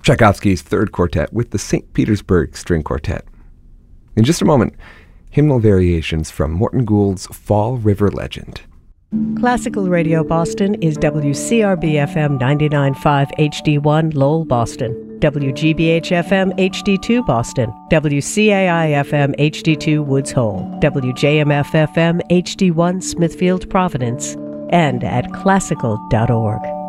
Tchaikovsky's Third Quartet with the St. Petersburg String Quartet. In just a moment, hymnal variations from Morton Gould's Fall River Legend. Classical Radio Boston is WCRB-FM 99.5 HD1 Lowell, Boston, WGBH-FM HD2 Boston, WCAI-FM HD2 Woods Hole, WJMF-FM HD1 Smithfield, Providence, and at classical.org.